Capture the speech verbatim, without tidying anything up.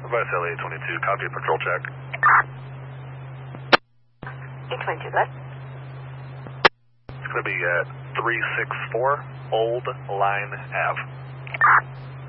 Advice L A twenty-two, copy patrol check. eight twenty-two, good. It's going to be at three six four Old Line Ave.